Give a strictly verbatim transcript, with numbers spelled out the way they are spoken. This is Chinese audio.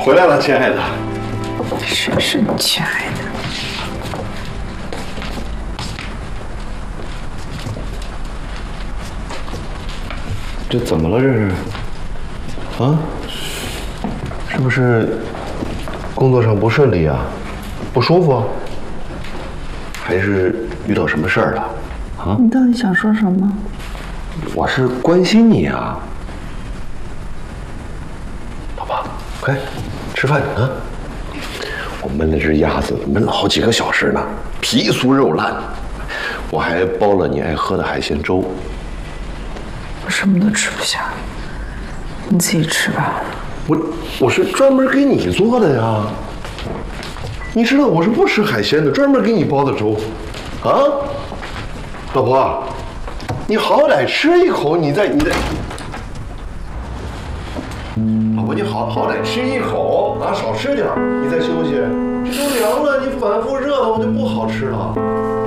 回来了，亲爱的。 谁是你亲爱的？ 这怎么了？这是？啊？是不是工作上不顺利啊？不舒服？还是遇到什么事儿了？啊？ 你到底想说什么？ 我是关心你啊。老婆，快吃饭啊！我焖了只鸭子，焖了好几个小时呢，皮酥肉烂。我还煲了你爱喝的海鲜粥。 我什么都吃不下，你自己吃吧。 我我是专门给你做的呀。你知道我是不吃海鲜的，专门给你煲的粥。啊，老婆，你好歹吃一口，你再你再。老婆，你好好歹吃一口啊，少吃点，你再休息。这都凉了，你反复热了，我就不好吃了。